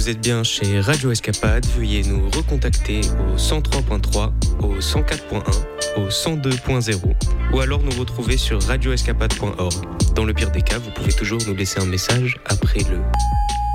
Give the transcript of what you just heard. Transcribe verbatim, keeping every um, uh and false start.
vous êtes bien chez Radio Escapade, veuillez nous recontacter au cent trois point trois, au cent quatre point un, au cent deux point zéro ou alors nous retrouver sur radio escapade point org. Dans le pire des cas, vous pouvez toujours nous laisser un message après le